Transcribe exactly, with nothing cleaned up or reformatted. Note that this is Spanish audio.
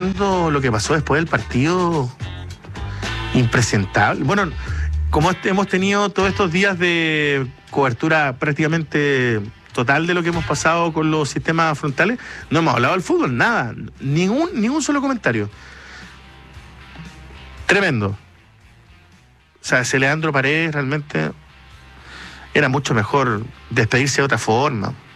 Leandro, lo que pasó después del partido, impresentable. Bueno, como hemos tenido todos estos días de cobertura prácticamente total de lo que hemos pasado con los sistemas frontales, no hemos hablado del fútbol, nada, ningún, ningún solo comentario. Tremendo. O sea, ese Leandro Paredes realmente era mucho mejor despedirse de otra forma.